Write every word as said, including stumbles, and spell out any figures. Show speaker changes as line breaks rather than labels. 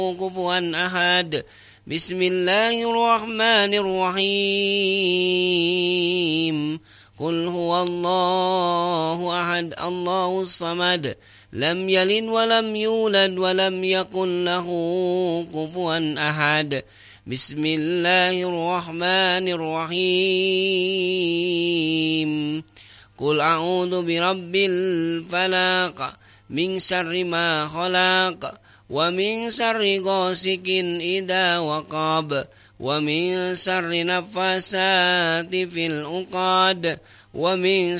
كفوا أحد بسم الله الرحمن الرحيم قل هو الله أحد الله الصمد لم يلد ولم يولد ولم يكن له كفوا أحد بسم الله الرحمن الرحيم قل أعوذ برب الفلق من شر ما خلق ومن شر غاسق إذا وقب ومن شر النفاثات في العقد ومن